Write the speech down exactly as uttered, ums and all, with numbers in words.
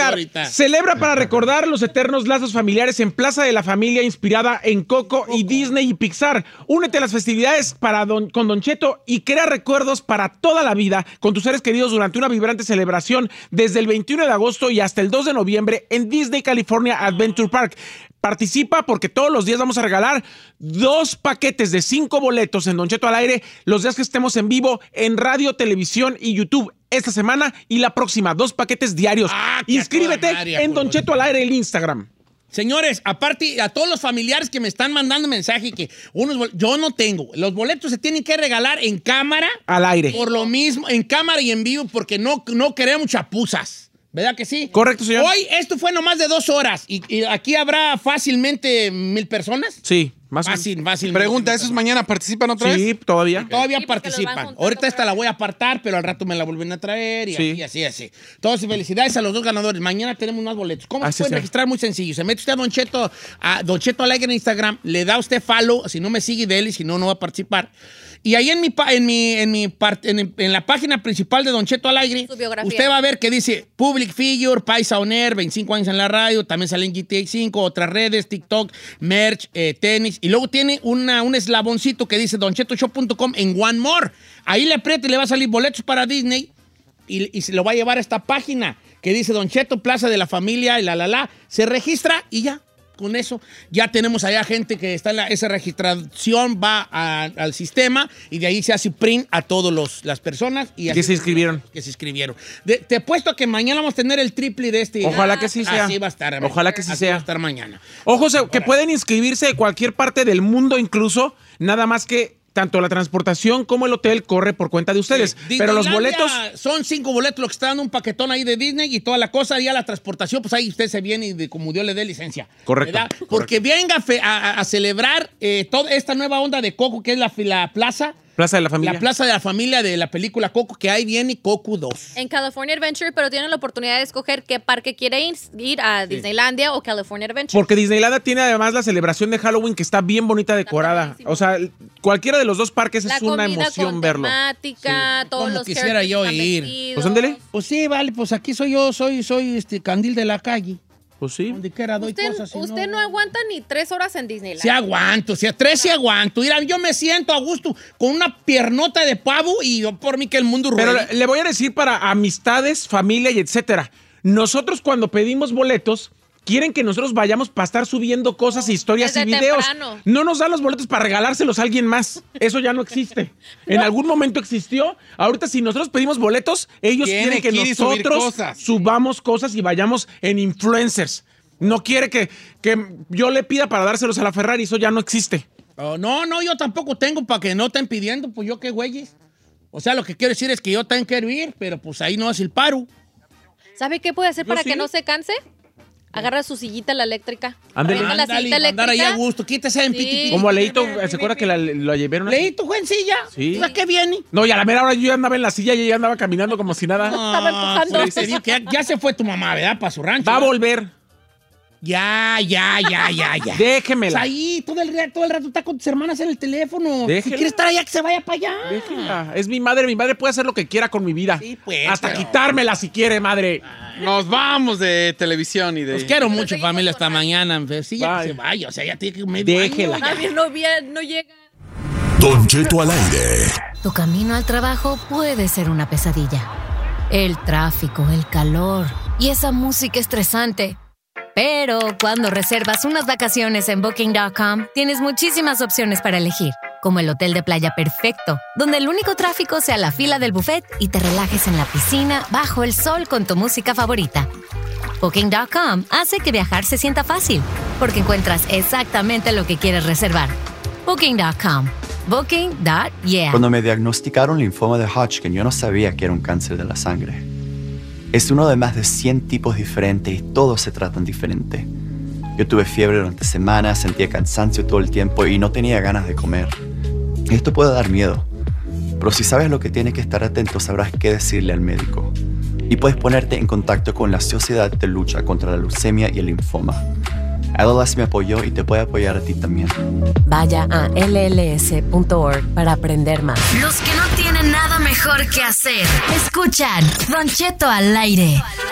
Edgar, celebra para recordar los eternos lazos familiares en Plaza de la Familia, inspirada en Coco y Disney y Pixar. Únete a las festividades para don, con Don Cheto y crea recuerdos para toda la vida con tus seres queridos durante una vibrante celebración desde el veintiuno de agosto y hasta el dos de noviembre en Disney California Adventure Park. Participa porque todos los días vamos a regalar dos paquetes de cinco boletos en Don Cheto al aire los días que estemos en vivo en radio, televisión y YouTube. Esta semana y la próxima, dos paquetes diarios. Ah, Inscríbete madre, en Don Cheto al aire el Instagram. Señores, aparte a todos los familiares que me están mandando mensaje que unos yo no tengo. Los boletos se tienen que regalar en cámara. Al aire. Por lo mismo, en cámara y en vivo porque no, no queremos chapuzas. ¿Verdad que sí? Correcto, señor. Hoy esto fue nomás de dos horas. ¿Y, y aquí habrá fácilmente mil personas? Sí, más fácil, fácil. Pregunta, ¿esos mañana participan otra vez? Sí, todavía. Todavía Sí, participan. Ahorita esta la voy a apartar, pero al rato me la vuelven a traer y Sí. así, así, así. Entonces, felicidades a los dos ganadores. Mañana tenemos más boletos. ¿Cómo Así se pueden sea. registrar? Muy sencillo. Se mete usted a Don Cheto, a Don Cheto Alegre en Instagram, le da usted follow, si no me sigue de él y si no, no va a participar. Y ahí en mi, pa- en mi, en mi part- en, en la página principal de Don Cheto al aire, Su biografía. usted va a ver que dice Public Figure, Paisa On Air, veinticinco años en la radio, también sale en G T A cinco, otras redes, TikTok, merch, eh, tenis, y luego tiene una, un eslaboncito que dice don cheto show punto com en One More. Ahí le aprieta y le va a salir boletos para Disney y, y se lo va a llevar a esta página que dice Don Cheto, Plaza de la Familia, y la, la, la. Se registra y ya. Con eso ya tenemos allá gente que está en la, esa registración, va a- al sistema y de ahí se hace print a todas las personas y Que así- se inscribieron. Que se inscribieron. De- te apuesto a que mañana vamos a tener el triple de este. Ojalá que sí sea. Así va a estar. Ojalá que sí así sea. va a estar mañana. Ojo, se- que pueden inscribirse de cualquier parte del mundo incluso, nada más que tanto la transportación como el hotel corre por cuenta de ustedes. Sí. Pero los Disneylandia boletos... son cinco boletos lo que está dando un paquetón ahí de Disney y toda la cosa. Ya la transportación, pues ahí usted se viene y de, como Dios le dé licencia. Correcto, ¿verdad? correcto. Porque venga fe- a, a- a celebrar eh, toda esta nueva onda de Coco, que es la, la plaza. Plaza de la Familia. La plaza de la familia de la película Coco, que ahí viene Coco dos. En California Adventure, pero tienen la oportunidad de escoger qué parque quiere ir, ir a Disneylandia o California Adventure. Porque Disneylandia tiene además la celebración de Halloween que está bien bonita decorada. buenísimo. O sea, cualquiera de los dos parques La es una comida emoción con verlo. temática, todos Como los quisiera characters yo están ir. vestidos. Pues ándele. Pues sí, vale, pues aquí soy yo, soy, soy este candil de la calle. Pues sí. Donde quiera doy Usted, cosas. y usted no aguanta ni tres horas en Disneyland. Sí aguanto, si a tres sí aguanto. Mira, yo me siento a gusto con una piernota de pavo y yo por mí que el mundo Pero ruede. le, le voy a decir para amistades, familia y etcétera. Nosotros cuando pedimos boletos, quieren que nosotros vayamos para estar subiendo cosas, historias Desde y videos. temprano. No nos dan los boletos para regalárselos a alguien más. Eso ya no existe. En algún momento existió. Ahorita si nosotros pedimos boletos, ellos Tiene quieren que que ir y subir nosotros cosas. subamos cosas y vayamos en influencers. No quiere que, que yo le pida para dárselos a la Ferrari. Eso ya no existe. Oh, no, no, yo tampoco tengo para que no estén pidiendo, pues yo qué güeyes. O sea, lo que quiero decir es que yo también quiero ir, pero pues ahí no es el paro. ¿Sabe qué puede hacer Yo para sí. que no se canse? Agarra su sillita la eléctrica. Ándele. Avienta la Ándale, sillita andar ahí a eléctrica. gusto. Quítese en Sí. piti, piti. Como a Leito, ¿se acuerda que la, lo llevaron? a- Leíto, fue en silla. Sí. ¿A qué viene? No, y a la mera hora yo ya andaba en la silla y ella andaba caminando como si nada. Estaba empujando. pues, te digo que ya, ya se fue tu mamá, ¿verdad? Para su rancho. Va a ¿verdad? volver. Ya, ya, ya, ya, ya. Déjemela. Pues ahí, todo el, ra- todo el rato está con tus hermanas en el teléfono. Déjela. Si quiere estar allá, que se vaya para allá. Déjela. Es mi madre. Mi madre puede hacer lo que quiera con mi vida. Sí, pues, Hasta pero- quitármela si quiere, madre. Nos vamos de televisión y de... Los quiero mucho, seguimos familia, con hasta mañana. Sí, ya que Bye. se vaya. O sea, ya tiene que medio Déjela. año, ya. Nadie no, vi- no llega. Don Cheto al aire. Tu camino al trabajo puede ser una pesadilla. El tráfico, el calor y esa música estresante. Pero cuando reservas unas vacaciones en Booking punto com, tienes muchísimas opciones para elegir, como el hotel de playa perfecto, donde el único tráfico sea la fila del buffet y te relajes en la piscina bajo el sol con tu música favorita. Booking punto com hace que viajar se sienta fácil, porque encuentras exactamente lo que quieres reservar. Booking punto com. Booking punto yeah. Cuando me diagnosticaron linfoma de Hodgkin, yo no sabía que era un cáncer de la sangre. Es uno de más de cien tipos diferentes y todos se tratan diferente. Yo tuve fiebre durante semanas, sentía cansancio todo el tiempo y no tenía ganas de comer. Esto puede dar miedo, pero si sabes lo que tienes que estar atento, sabrás qué decirle al médico. Y puedes ponerte en contacto con la Sociedad de Lucha contra la Leucemia y el Linfoma. L L S me apoyó y te puede apoyar a ti también. Vaya a L L S punto org para aprender más. Los que no tienen nada mejor que hacer, escuchan Don Cheto al aire.